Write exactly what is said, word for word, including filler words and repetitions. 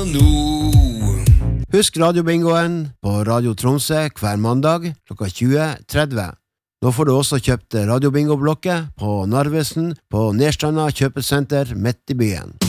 no. Husk radiobingoen på Radio Tromsø hver mandag klokka tjue tretti. Nå får du også kjøpt radiobingo-blokket på Narvesen på Nerstranda kjøpesenter midt i byen.